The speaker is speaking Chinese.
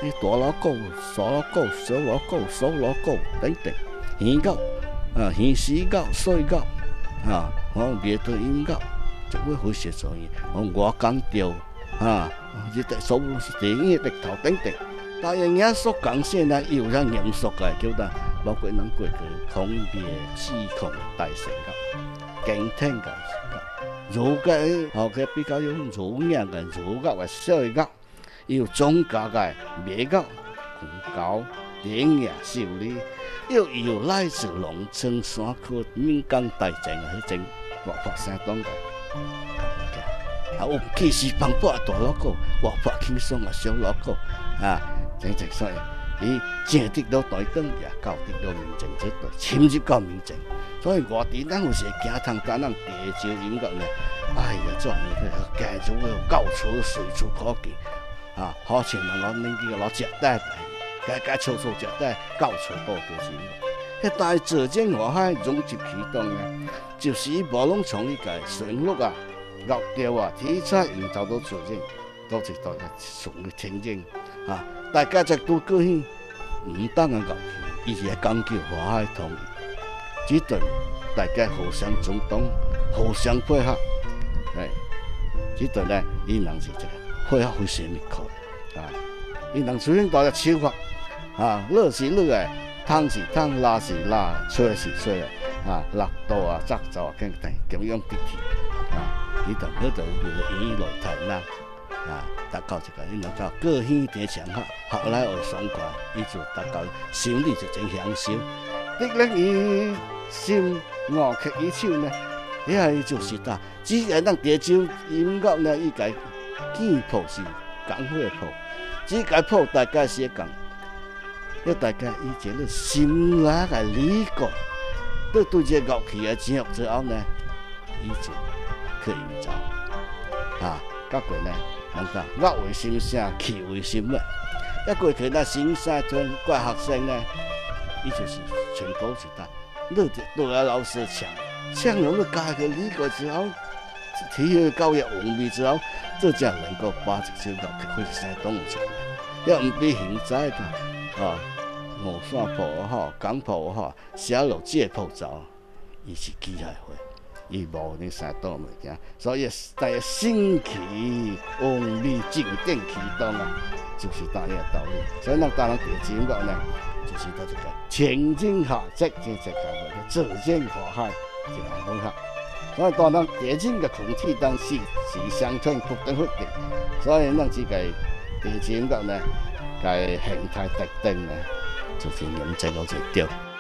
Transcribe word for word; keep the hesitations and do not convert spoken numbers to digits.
啲大老狗、小老狗、小老狗、小老狗等等，鱼狗啊、鱼屎狗、水狗啊，我灭对音狗，就會好寫作業，我我講調啊，一啲數電影嘅頭等等，但係人所講先呢，有人嚴肅嘅叫做包括咱過去恐別指控嘅大神狗、驚天嘅狗，儒嘅後嘅比較有儒養嘅儒狗嘅小狗，有宗教嘅滅狗、紅狗、典雅秀麗，又有來自農村山區民間大眾嘅嗰種活潑生動嘅。啊，有氣勢磅礴嘅大老狗，活潑輕鬆嘅小老狗，啊，正正所以，伊正得到台燈，也交得到民眾之隊，深入到民眾。所以外地咱有時行通擔人地州音樂呢，哎呀，做呢個家族嘅到處隨處可見，啊，好像人我年紀個老食帶，家家處處食帶，到處都地州音樂。迄大浙江外海湧入啟動呢，就是伊無攏從伊個旋律啊。樂調啊，題材營造到自然，都是大家從嘅情景啊！大家在都高興，唔單係樂器，伊是講究華海統一，只對大家互相尊重、互相配合，係只對咧，伊人是這個配合非常密切啊！伊人雖然大家手法啊，樂是樂嘅，湯是湯，辣是辣，吹是吹嘅啊，辣度啊、雜奏啊，咁等咁樣別提啊！伊同嗰度叫做演來台南啊，達到一個伊能夠各縣地強合，後來學雙關，伊就達到心理就真享受。的咧，伊心樂曲伊唱呢，伊係就是呾，只係咱地州音樂呢，伊個見譜是講會譜，只個譜大家是講，要大家伊這個心內嘅理解，對對這樂器嘅進入之後呢，伊就可以走啊！甲過呢，人講樂為心聲，氣為心脈。一過去那新山村怪學生呢，伊就是全國一大，你對阿老師唱，唱了你家己理解之後，體育教育完備之後，這才能夠把這首樂曲開始生動出來。要唔比現在的啊，五線譜好，港譜好，小路街譜走，伊是機械化。伊無呢生動物件，所以在新奇往美景點啟動啊，就是大嘅道理。所以咱當然地州音樂呢，就是到這個情景下即即即個嘅浙江華海這個配合。所以當然地州嘅空氣當時是相對不等不定，所以咱這個地州音樂呢，個形態特徵呢，就是嚴正到最對。